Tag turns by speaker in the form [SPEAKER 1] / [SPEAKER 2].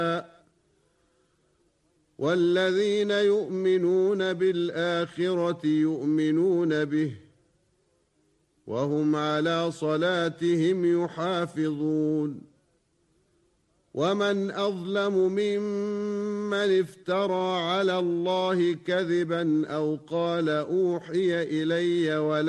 [SPEAKER 1] والذين يؤمنون بالآخرة يؤمنون به وهم على صلاتهم يحافظون ومن أظلم ممن افترى على الله كذبا أو قال أوحي إلي